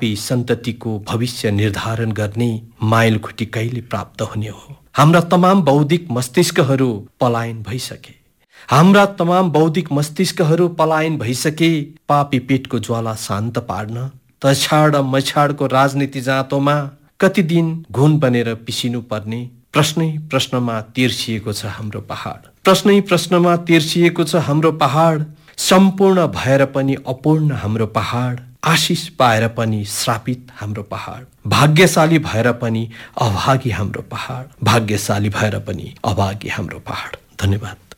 पापी सन्ततिको भविष्य निर्धारण गर्ने माइलखुट्टी कहिले प्राप्त हुने हो। हाम्रा तमाम बौद्धिक मस्तिष्कहरू पलायन भइसके। पापी पेटको ज्वाला शान्त पार्न तछाड मछाडको राजनीति जाँतोमा कति दिन घुन बनेर पिसिनु पर्ने प्रश्नै प्रश्नमा तिर्सिएको छ हाम्रो पहाड। सम्पूर्ण भएर पनि अपूर्ण हाम्रो पहाड। आशिष पाएर पनि श्रापित हाम्रो पहाड। भाग्यशाली भएर पनि अभागी हाम्रो पहाड। धन्यवाद।